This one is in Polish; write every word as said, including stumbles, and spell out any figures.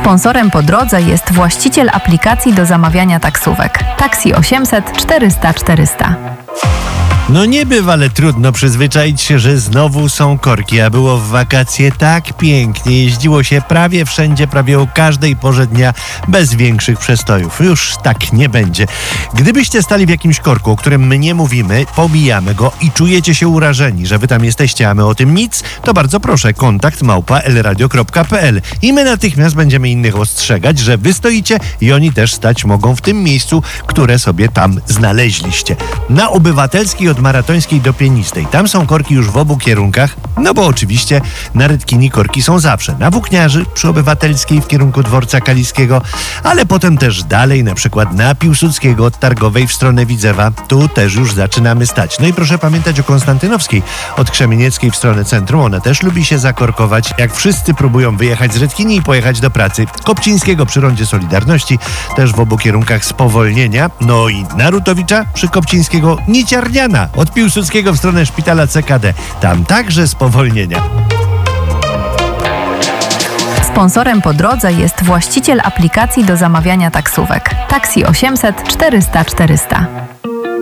Sponsorem po drodze jest właściciel aplikacji do zamawiania taksówek Taxi osiemset czterysta czterysta. No niebywale trudno przyzwyczaić się, że znowu są korki, a było w wakacje tak pięknie. Jeździło się prawie wszędzie, prawie o każdej porze dnia, bez większych przestojów. Już tak nie będzie. Gdybyście stali w jakimś korku, o którym my nie mówimy, pomijamy go i czujecie się urażeni, że wy tam jesteście, a my o tym nic, to bardzo proszę, kontakt małpa elradio kropka pe el i my natychmiast będziemy innych ostrzegać, że wy stoicie i oni też stać mogą w tym miejscu, które sobie tam znaleźliście. Na Obywatelskiej od Maratońskiej do Pienistej. Tam są korki już w obu kierunkach, no bo oczywiście na Rytkini korki są zawsze. Na Włókniarzy przy Obywatelskiej w kierunku dworca Kaliskiego, ale potem też dalej, na przykład na Piłsudskiego od Targowej w stronę Widzewa. Tu też już zaczynamy stać. No i proszę pamiętać o Konstantynowskiej od Krzemienieckiej w stronę centrum. Ona też lubi się zakorkować, jak wszyscy próbują wyjechać z Rytkini i pojechać do pracy. Kopcińskiego przy Rondzie Solidarności też w obu kierunkach spowolnienia. No i na Rutowicza przy Kopcińskiego Niciarniana od Piłsudskiego w stronę szpitala ce ka de. Tam także spowolnienia. Sponsorem po drodze jest właściciel aplikacji do zamawiania taksówek Taxi osiemset czterysta czterysta.